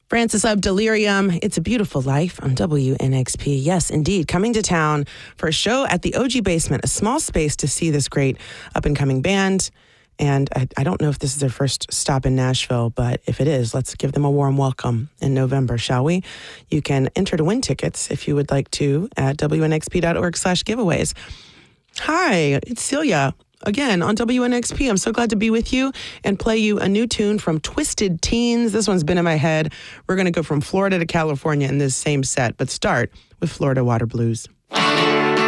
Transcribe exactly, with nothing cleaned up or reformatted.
Francis of Delirium, It's a Beautiful Life on W N X P. Yes, indeed. Coming to town for a show at the O G Basement, a small space to see this great up-and-coming band. And I, I don't know if this is their first stop in Nashville, but if it is, let's give them a warm welcome in November, shall we? You can enter to win tickets if you would like to at W N X P dot org slash giveaways. Hi, it's Celia. Again, on W N X P, I'm so glad to be with you and play you a new tune from Twisted Teens. This one's been in my head. We're going to go from Florida to California in this same set, but start with Florida Water Blues.